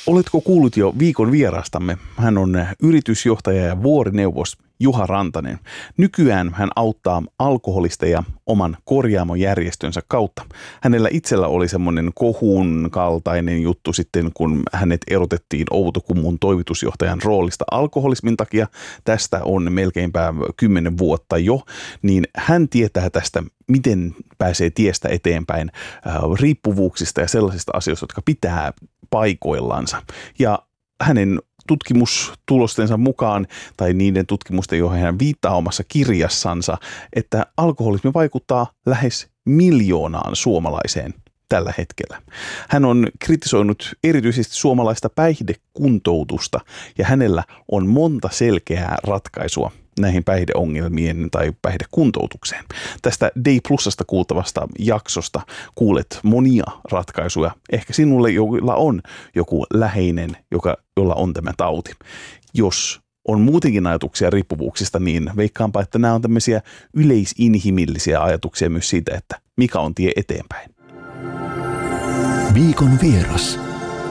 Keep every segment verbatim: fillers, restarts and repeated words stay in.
Oletko kuullut jo viikon vierastamme? Hän on yritysjohtaja ja vuorineuvos Juha Rantanen. Nykyään hän auttaa alkoholisteja oman korjaamojärjestönsä kautta. Hänellä itsellä oli semmoinen kohun kaltainen juttu sitten, kun hänet erotettiin Outokummun toimitusjohtajan roolista alkoholismin takia. Tästä on melkeinpä kymmenen vuotta jo, niin hän tietää tästä, miten pääsee tiestä eteenpäin äh, riippuvuuksista ja sellaisista asioista, jotka pitää paikoillansa. Ja hänen tutkimustulostensa mukaan, tai niiden tutkimusten, joihin hän viittaa omassa kirjassansa, että alkoholismi vaikuttaa lähes miljoonaan suomalaiseen tällä hetkellä. Hän on kritisoinut erityisesti suomalaista päihdekuntoutusta, ja hänellä on monta selkeää ratkaisua näihin päihdeongelmien tai päihdekuntoutukseen. Tästä Day Plusasta kuultavasta jaksosta kuulet monia ratkaisuja. Ehkä sinulle, jolla on joku läheinen, joka, jolla on tämä tauti. Jos on muutenkin ajatuksia riippuvuuksista, niin veikkaanpa, että nämä on tämmöisiä yleisinhimillisiä ajatuksia myös siitä, että mikä on tie eteenpäin. Viikon vieras.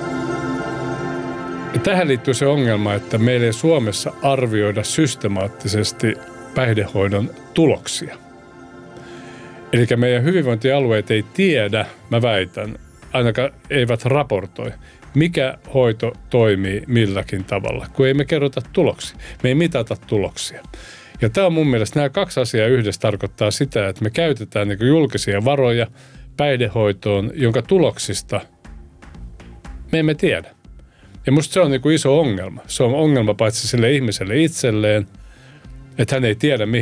Tähän liittyy se ongelma, että meillä ei Suomessa arvioida systemaattisesti päihdehoidon tuloksia. Eli meidän hyvinvointialueet ei tiedä, mä väitän, ainakaan eivät raportoi, mikä hoito toimii milläkin tavalla, kun ei me kerrota tuloksia. Me ei mitata tuloksia. Ja tämä on mun mielestä, nämä kaksi asiaa yhdessä tarkoittaa sitä, että me käytetään niin kuin julkisia varoja päihdehoitoon, jonka tuloksista me emme tiedä. Ja musta se on niin kuin iso ongelma. Se on ongelma paitsi sille ihmiselle itselleen, että hän ei tiedä, mihin